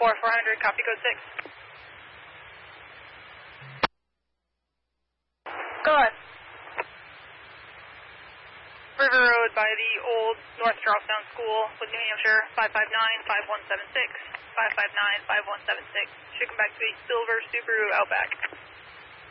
400, copy code 6. Go ahead. River Road by the old North Charlestown School with New Hampshire, 559-5176, 559-5176. Should come back to a silver Subaru Outback.